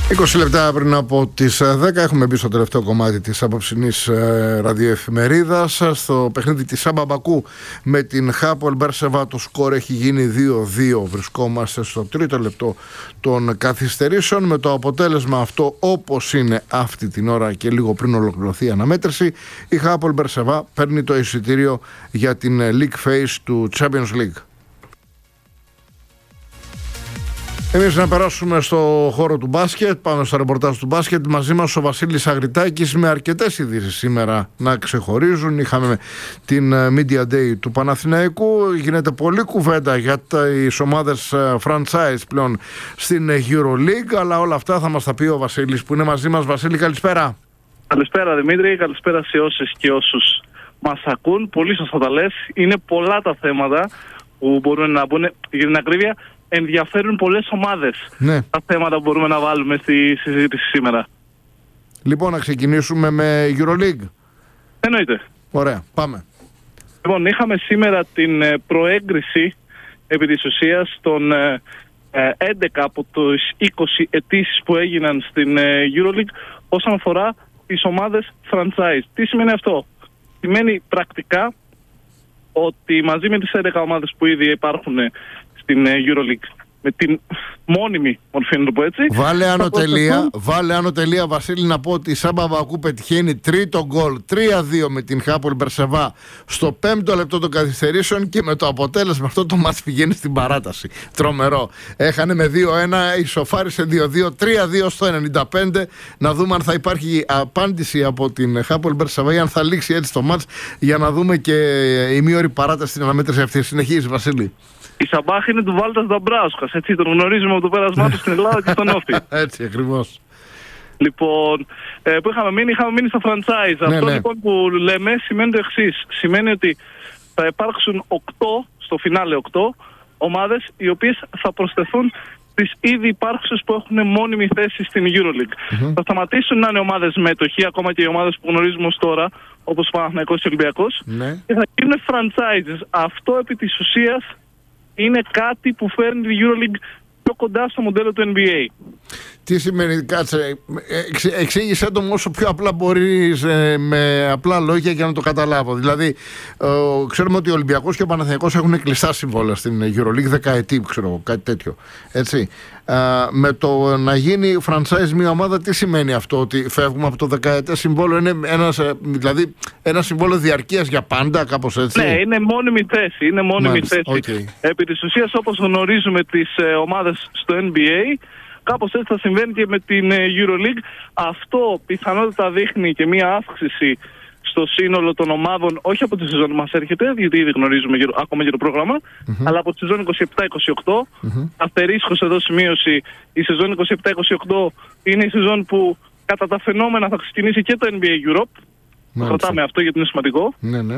20 λεπτά πριν από τις 10 έχουμε μπει στο τελευταίο κομμάτι της απόψινής ραδιοεφημερίδας. Στο παιχνίδι της Σάμπα Μπακού με την Χάπολ Μπερσεβά το σκορ έχει γίνει 2-2. Βρισκόμαστε στο τρίτο λεπτό των καθυστερήσεων. Με το αποτέλεσμα αυτό, όπως είναι αυτή την ώρα και λίγο πριν ολοκληρωθεί η αναμέτρηση, η Χάπολ Μπερσεβά παίρνει το εισιτήριο για την League Phase του Champions League. Εμείς να περάσουμε στο χώρο του μπάσκετ, πάμε στο ρεπορτάζ του μπάσκετ. Μαζί μας ο Βασίλης Αγριτάκης με αρκετές ειδήσεις σήμερα να ξεχωρίζουν. Είχαμε την Media Day του Παναθηναϊκού. Γίνεται πολλή κουβέντα για τις ομάδες franchise πλέον στην EuroLeague, αλλά όλα αυτά θα μας τα πει ο Βασίλης που είναι μαζί μας. Βασίλη, καλησπέρα. Καλησπέρα Δημήτρη, καλησπέρα σε όσες και όσους μας ακούν. Πολύ σωστά τα λες. Είναι πολλά τα θέματα που μπορούν να μπουν. Για την ακρίβεια, ενδιαφέρουν πολλές ομάδες, ναι, τα θέματα που μπορούμε να βάλουμε στη συζήτηση σήμερα. Λοιπόν, να ξεκινήσουμε με EuroLeague. Εννοείται. Ωραία, πάμε. Λοιπόν, είχαμε σήμερα την προέγκριση επί της ουσίας των 11 από τις 20 αιτήσεις που έγιναν στην EuroLeague όσον αφορά τις ομάδες franchise. Τι σημαίνει αυτό? Σημαίνει πρακτικά ότι μαζί με τις 11 ομάδες που ήδη υπάρχουν στην EuroLeague, με την μόνιμη μορφή, να το πω έτσι. Βάλε άνω τελεία, Βασίλη, να πω ότι η Σάμπα Μπακού πετυχαίνει τρίτο γκολ 3-2 με την Χάπολ Μπερσεβά στο 5ο λεπτό των καθυστερήσεων και με το αποτέλεσμα αυτό το μάτς πηγαίνει στην παράταση. Τρομερό. Έχανε με 2-1, ισοφάρισε 2-2, 3-2 στο 95. Να δούμε αν θα υπάρχει απάντηση από την Χάπολ Μπερσεβά ή αν θα λήξει έτσι το μάτς, για να δούμε και η μείωρη παράταση στην αναμέτρηση αυτή. Συνεχίζει, Βασίλη. Η Σαμπάχ είναι του Βάλτας Νταμπράουσκας, έτσι τον γνωρίζουμε από το πέρασμά του στην Ελλάδα και στον Όφη. Έτσι ακριβώς. Λοιπόν, που είχαμε μείνει στο franchise. Ναι, Αυτό ναι. λοιπόν που λέμε σημαίνει το εξής. Σημαίνει ότι θα υπάρξουν 8, στο φινάλε 8 ομάδες, οι οποίες θα προσθεθούν στις ήδη υπάρχουσες που έχουν μόνιμη θέση στην EuroLeague. Θα σταματήσουν να είναι ομάδες μέτοχοι, ακόμα και οι ομάδες που γνωρίζουμε ως τώρα, όπως ο Παναθηναϊκός και ο Ολυμπιακός, Ναι. και θα γίνουν franchises. Αυτό επί της ουσίας είναι κάτι που φέρνει τη EuroLeague πιο κοντά στο μοντέλο του NBA. Τι σημαίνει, κάτσε, εξήγησέ το μου όσο πιο απλά μπορείς, με απλά λόγια, για να το καταλάβω. Δηλαδή, ξέρουμε ότι ο Ολυμπιακός και ο Παναθηναϊκός έχουν κλειστά συμβόλαια στην EuroLeague, δεκαετή, ξέρω, κάτι τέτοιο. Έτσι. Με το να γίνει franchise μια ομάδα, τι σημαίνει αυτό? Ότι φεύγουμε από το δεκαετές συμβόλαιο? Είναι δηλαδή ένα συμβόλαιο διαρκείας για πάντα, κάπως έτσι? Ναι, είναι μόνιμη θέση. Είναι μόνιμη θέση. Okay. Επί της ουσίας, όπως γνωρίζουμε τις ομάδες στο NBA, κάπως έτσι θα συμβαίνει και με την EuroLeague. Αυτό πιθανότατα δείχνει και μία αύξηση στο σύνολο των ομάδων, όχι από τη σεζόν που μας έρχεται, γιατί ήδη γνωρίζουμε ακόμα για το πρόγραμμα, αλλά από τη σεζόν 27-28. Αστερίσκος εδώ σημείωση, η σεζόν 27-28 είναι η σεζόν που κατά τα φαινόμενα θα ξεκινήσει και το NBA Europe. Κρατάμε αυτό γιατί είναι σημαντικό. Ναι, ναι.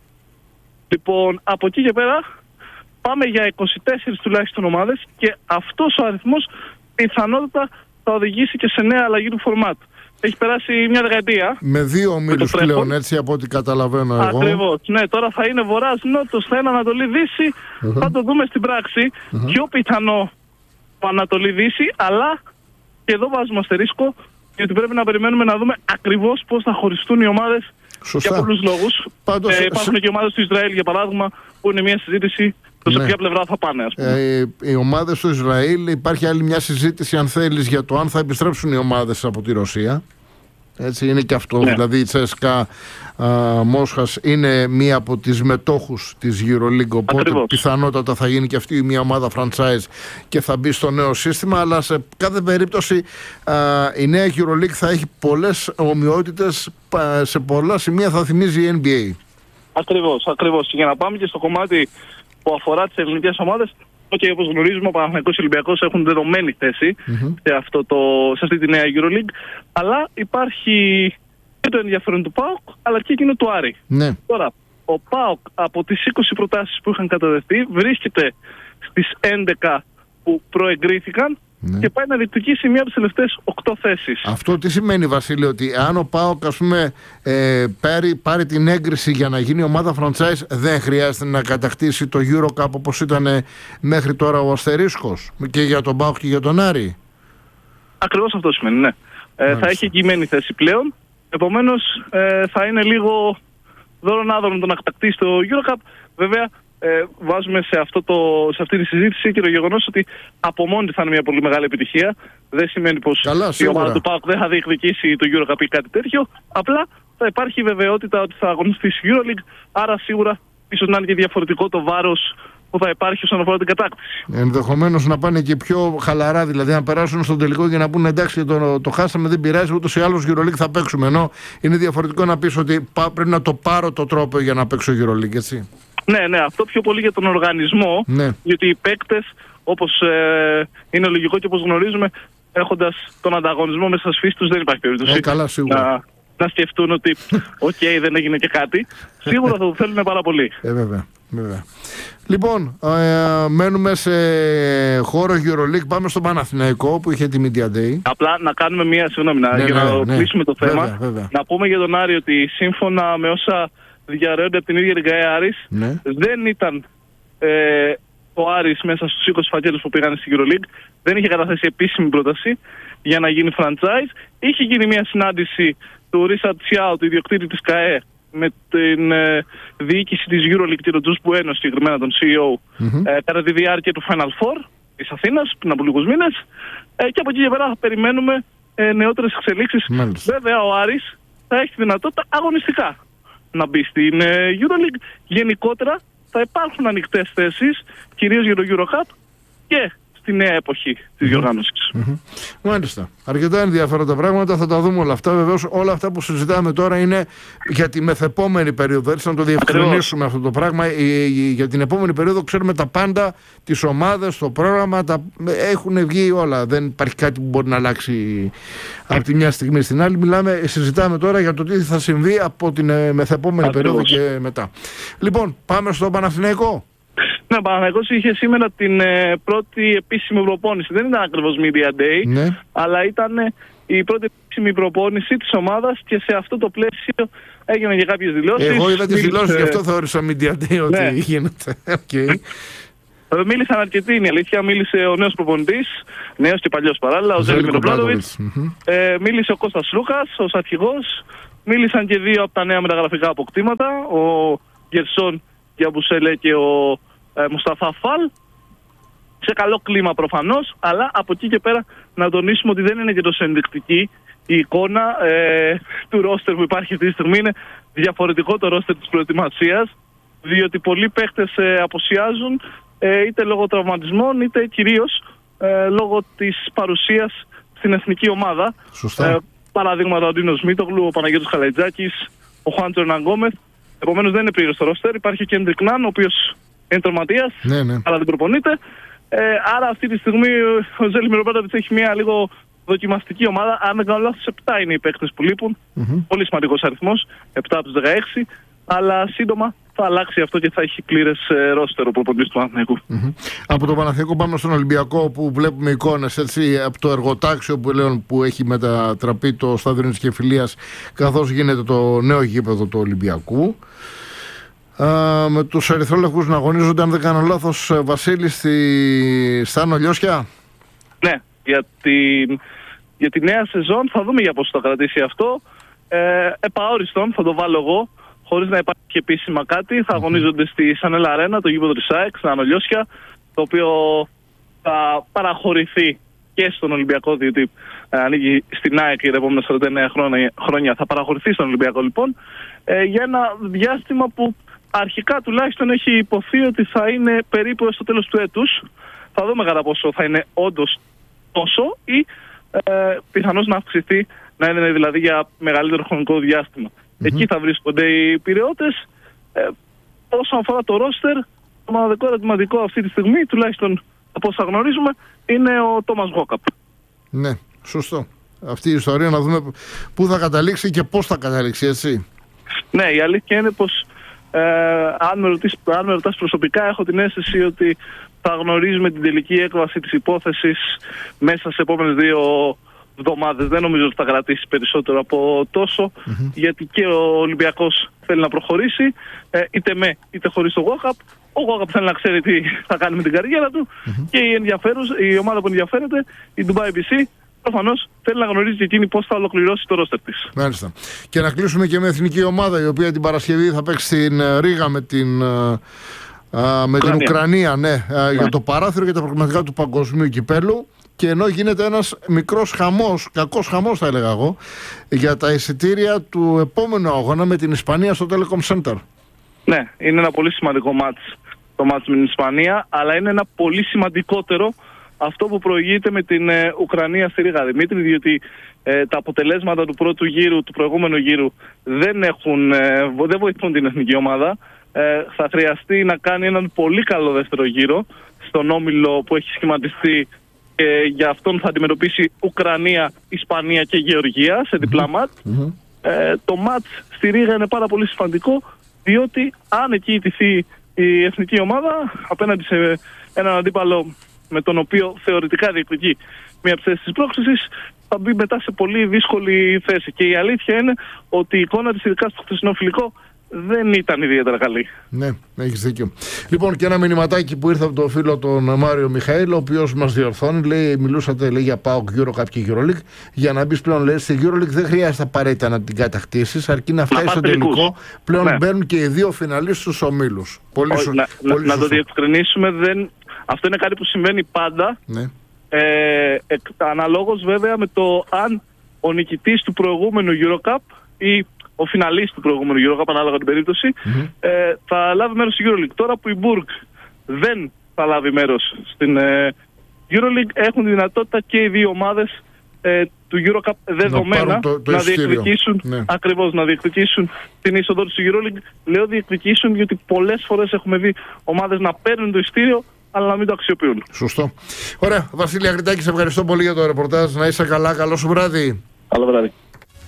Λοιπόν, από εκεί και πέρα πάμε για 24 τουλάχιστον ομάδες και αυτός ο αριθμός πιθανότατα θα οδηγήσει και σε νέα αλλαγή του φορμάτ. Έχει περάσει μια δεκαετία. Με 2 ομίλους πλέον, έτσι από ό,τι καταλαβαίνω εγώ. Ακριβώς. Ναι, τώρα θα είναι Βορράς, Νότος, θα είναι Ανατολή, Δύση. Θα το δούμε στην πράξη. Πιο πιθανό Ανατολή, Δύση, αλλά και εδώ βάζουμε αστερίσκο, γιατί πρέπει να περιμένουμε να δούμε ακριβώς πώς θα χωριστούν οι ομάδες. Σωστά. Για πολλούς λόγους. Υπάρχουν και ομάδες του Ισραήλ, για παράδειγμα, που είναι μια συζήτηση σε ποια πλευρά θα πάνε, ας πούμε. Οι ομάδες του Ισραήλ, υπάρχει άλλη μια συζήτηση, αν θέλεις, για το αν θα επιστρέψουν οι ομάδες από τη Ρωσία. Έτσι είναι και αυτό. Ναι. Δηλαδή η Τσέσκα Μόσχας είναι μία από τις μετόχους της EuroLeague, οπότε ακριβώς, πιθανότατα θα γίνει και αυτή μια ομάδα franchise και θα μπει στο νέο σύστημα, αλλά σε κάθε περίπτωση η νέα EuroLeague θα έχει πολλές ομοιότητες, σε πολλά σημεία θα θυμίζει η NBA. Ακριβώς. Και για να πάμε και στο κομμάτι που αφορά τις ελληνικές ομάδες, και όπως γνωρίζουμε, ο Παναθηναϊκός και ο Ολυμπιακός έχουν δεδομένη θέση σε αυτή τη νέα EuroLeague, αλλά υπάρχει και το ενδιαφέρον του ΠΑΟΚ, αλλά και εκείνο του Άρη. Ναι. Τώρα, ο ΠΑΟΚ από τις 20 προτάσεις που είχαν καταδεχθεί βρίσκεται στις 11 που προεγκρίθηκαν, ναι, και πάει να διεκδικήσει μία από τις τελευταίες 8 θέσεις. Αυτό τι σημαίνει, Βασίλη? Ότι αν ο ΠΑΟΚ, ας πούμε, πάρει την έγκριση για να γίνει ομάδα franchise, δεν χρειάζεται να κατακτήσει το EuroCup όπως ήταν μέχρι τώρα ο Αστερίσκος, και για τον ΠΑΟΚ και για τον Άρη? Ακριβώς αυτό σημαίνει, ναι. Θα έχει εγγυημένη θέση πλέον. Επομένως θα είναι λίγο δώρον άδωρον το να κατακτήσει το EuroCup. Βέβαια, βάζουμε σε αυτή τη συζήτηση και το γεγονός ότι από μόνη θα είναι μια πολύ μεγάλη επιτυχία. Δεν σημαίνει πως η ομάδα του ΠΑΟΚ δεν θα διεκδικήσει το EuroCup ή κάτι τέτοιο. Απλά θα υπάρχει η βεβαιότητα ότι θα αγωνιστεί στη EuroLeague. Άρα σίγουρα ίσως να είναι και διαφορετικό το βάρος που θα υπάρχει όσον αφορά την κατάκτηση. Ενδεχομένως να πάνε και πιο χαλαρά, δηλαδή να περάσουν στον τελικό και να πούνε εντάξει, το χάσαμε, δεν πειράζει, ούτως ή άλλως EuroLeague θα παίξουμε. Ενώ είναι διαφορετικό να πεις ότι πρέπει να το πάρω το τρόπο για να παίξω EuroLeague, έτσι. Ναι, αυτό πιο πολύ για τον οργανισμό. Ναι. Γιατί οι παίκτες, όπως είναι λογικό και όπως γνωρίζουμε, έχοντας τον ανταγωνισμό μέσα στη φύση τους, δεν υπάρχει περίπτωση καλά, σίγουρα. να σκεφτούν ότι δεν έγινε και κάτι. Σίγουρα θα το θέλουν πάρα πολύ. Βέβαια. Λοιπόν, μένουμε σε χώρο EuroLeague. Πάμε στο Παναθηναϊκό που είχε τη Media Day. Απλά να κάνουμε για να κλείσουμε το θέμα. Βέβαια. Να πούμε για τον Άρη ότι σύμφωνα με όσα διαρρέονται από την ίδια Ριγκαέ Άρης, δεν ήταν ο Άρης μέσα στους 20 φακέλους που πήγαν στην EuroLeague. Δεν είχε καταθέσει επίσημη πρόταση για να γίνει franchise. Είχε γίνει μια συνάντηση του Ρισαρτ Σιάου, του ιδιοκτήτη της ΚΑΕ, με την διοίκηση της EuroLeague και τον Τζους Μπουένο, συγκεκριμένα τον CEO, κατά τη διάρκεια του Final Four της Αθήνας, πριν από λίγους μήνες. Και από εκεί και πέρα θα περιμένουμε νεότερες εξελίξεις. Βέβαια, ο Άρης θα έχει τη δυνατότητα αγωνιστικά να μπει στην EuroLeague. Γενικότερα θα υπάρχουν ανοιχτές θέσεις, κυρίως για το EuroCup και στη νέα εποχή της διοργάνωσης. Μάλιστα. Αρκετά ενδιαφέροντα πράγματα, θα τα δούμε όλα αυτά. Βεβαίως, όλα αυτά που συζητάμε τώρα είναι για τη μεθεπόμενη περίοδο. Έτσι, να το διευκρινίσουμε αυτό το πράγμα. Για την επόμενη περίοδο ξέρουμε τα πάντα, τις ομάδες, το πρόγραμμα, έχουν βγει όλα. Δεν υπάρχει κάτι που μπορεί να αλλάξει από τη μια στιγμή στην άλλη. Συζητάμε τώρα για το τι θα συμβεί από την μεθεπόμενη περίοδο και μετά. Λοιπόν, πάμε στο Παναθηναϊκό. Ναι, ο Παναθηναϊκός είχε σήμερα την πρώτη επίσημη προπόνηση. Δεν ήταν ακριβώς Media Day, αλλά ήταν η πρώτη επίσημη προπόνηση της ομάδας και σε αυτό το πλαίσιο έγιναν και κάποιες δηλώσεις. Εγώ είδα τις δηλώσεις, γι' αυτό θεώρησα Media Day ότι γίνεται. Μίλησαν αρκετοί, είναι η αλήθεια. Μίλησε ο νέος προπονητής, νέος και παλιός παράλληλα, ο Ζέλη Μυροπλάτοβιτς. Μίλησε ο Κώστας Λούκας, ως αρχηγός. Μίλησαν και δύο από τα νέα μεταγραφικά αποκτήματα, ο Γερσόν Γιαμπουσέλε και ο Μουσταφά Φαλ, σε καλό κλίμα προφανώς, αλλά από εκεί και πέρα να τονίσουμε ότι δεν είναι και τόσο ενδεικτική η εικόνα του ρόστερ που υπάρχει αυτή τη στιγμή. Είναι διαφορετικό το ρόστερ της προετοιμασίας, διότι πολλοί παίχτες αποσιάζουν είτε λόγω τραυματισμών είτε κυρίως λόγω της παρουσίας στην εθνική ομάδα. Παραδείγματα ο Ντίνος Μίτογλου, ο Παναγιώτης Χαλαϊτζάκης, ο Χουάντσο Ερναγκόμεθ. Επομένως δεν είναι πλήρως το ρόστερ. Υπάρχει και Κέντρικ Ναν, ο οποίος είναι τερματίας, αλλά δεν προπονείται. Άρα αυτή τη στιγμή ο Ζέλη Μυροπλάτοβιτς έχει μια λίγο δοκιμαστική ομάδα. Αν δεν κάνω λάθος, 7 είναι οι παίκτες που λείπουν. Πολύ σημαντικός αριθμός, 7 από τους 16. Αλλά σύντομα θα αλλάξει αυτό και θα έχει πλήρες ρόστερ ο προπονητής του Παναθηναϊκού. Από το Παναθηναϊκό πάμε στον Ολυμπιακό, που βλέπουμε εικόνες από το εργοτάξιο που έχει μετατραπεί το στάδιο της Κεφυλίας, καθώς γίνεται το νέο γήπεδο του Ολυμπιακού. Με τους ερυθρόλευκους να αγωνίζονται, αν δεν κάνω λάθος, Βασίλη, στα Νολιώσια. Ναι, για τη νέα σεζόν θα δούμε για πώς θα κρατήσει αυτό. Επαόριστον θα το βάλω εγώ, χωρίς να υπάρχει επίσημα κάτι. Θα αγωνίζονται στη Σανέλα Αρένα, το γήπεδο της ΑΕΚ, στα Νολιώσια, το οποίο θα παραχωρηθεί και στον Ολυμπιακό, διότι ανοίγει στην ΑΕΚ για τα επόμενα 49 χρόνια. Θα παραχωρηθεί στον Ολυμπιακό λοιπόν για ένα διάστημα που αρχικά τουλάχιστον έχει υποθεί ότι θα είναι περίπου στο τέλος του έτους. Θα δούμε κατά πόσο θα είναι όντως τόσο ή πιθανώς να αυξηθεί, να είναι δηλαδή για μεγαλύτερο χρονικό διάστημα. Εκεί θα βρίσκονται οι πειραιώτες. Όσον αφορά το ρόστερ, το μοναδικό ερωτηματικό αυτή τη στιγμή, τουλάχιστον από όσα γνωρίζουμε, είναι ο Τόμας Γόκαπ. Ναι, σωστό. Αυτή η ιστορία να δούμε πού θα καταλήξει και πώς θα καταλήξει, έτσι. Ναι, η αλήθεια είναι πως αν με ρωτάς προσωπικά, έχω την αίσθηση ότι θα γνωρίζουμε την τελική έκβαση της υπόθεσης μέσα σε επόμενες 2 εβδομάδες. Δεν νομίζω ότι θα κρατήσει περισσότερο από τόσο, γιατί και ο Ολυμπιακός θέλει να προχωρήσει, είτε με είτε χωρίς το Γόκαπ. Ο Γόκαπ θέλει να ξέρει τι θα κάνει με την καριέρα του και η ομάδα που ενδιαφέρεται, η Dubai BC, προφανώς θέλει να γνωρίζει και εκείνη πώς θα ολοκληρώσει το ρόστερ της. Μάλιστα. Και να κλείσουμε και με εθνική ομάδα, η οποία την Παρασκευή θα παίξει στην Ρήγα με την Ουκρανία, ναι, για το παράθυρο και τα προγραμματικά του Παγκοσμίου Κυπέλλου. Και ενώ γίνεται ένας μικρός χαμός, κακός χαμός θα έλεγα εγώ, για τα εισιτήρια του επόμενου αγώνα με την Ισπανία στο Telecom Center. Ναι, είναι ένα πολύ σημαντικό μάτς το μάτς με την Ισπανία, αλλά είναι ένα πολύ σημαντικότερο αυτό που προηγείται με την Ουκρανία στη Ρήγα, Δημήτρη, διότι τα αποτελέσματα του πρώτου γύρου, του προηγούμενου γύρου δεν βοηθούν την εθνική ομάδα. Θα χρειαστεί να κάνει έναν πολύ καλό δεύτερο γύρο στον όμιλο που έχει σχηματιστεί. Για αυτόν θα αντιμετωπίσει Ουκρανία, Ισπανία και Γεωργία σε διπλά μάτς. Το μάτς στη Ρήγα είναι πάρα πολύ σημαντικό, διότι αν εκεί ιτηθεί η εθνική ομάδα απέναντι σε έναν αντίπαλο με τον οποίο θεωρητικά διεκδικεί μια θέση της πρόκρισης, θα μπει μετά σε πολύ δύσκολη θέση. Και η αλήθεια είναι ότι η εικόνα της, ειδικά στο χθεσινό φιλικό, δεν ήταν ιδιαίτερα καλή. Ναι, έχεις δίκιο. Λοιπόν, και ένα μηνυματάκι που ήρθε από τον φίλο τον Μάριο Μιχαήλ, ο οποίος μας διορθώνει, λέει, μιλούσατε λέει, για ΠΑΟΚ, EuroCup και EuroLeague. Για να μπεις πλέον, λέει, στη EuroLeague δεν χρειάζεται απαραίτητα να την κατακτήσεις, αρκεί να φτάσει στο τελικό. Πλέον μπαίνουν και οι δύο φιναλίστες στους ομίλους. Να το διευκρινίσουμε, αυτό είναι κάτι που συμβαίνει πάντα. Ναι. Αναλόγως βέβαια με το αν ο νικητής του προηγούμενου EuroCup ή ο φιναλίστ του προηγούμενου EuroCup, ανάλογα την περίπτωση, θα λάβει μέρος στη EuroLeague. Τώρα που η Μπουργκ δεν θα λάβει μέρος στην EuroLeague, έχουν τη δυνατότητα και οι δύο ομάδες του EuroCup δεδομένα να διεκδικήσουν, ακριβώς, να διεκδικήσουν την είσοδο του στη EuroLeague. Λέω διεκδικήσουν γιατί πολλές φορές έχουμε δει ομάδες να παίρνουν το ειστήριο αλλά να μην το αξιοποιούν. Σωστό. Ωραία. Βασίλη Αγριτάκη, σε ευχαριστώ πολύ για το ρεπορτάζ. Να είσαι καλά. Καλό σου βράδυ. Καλό βράδυ.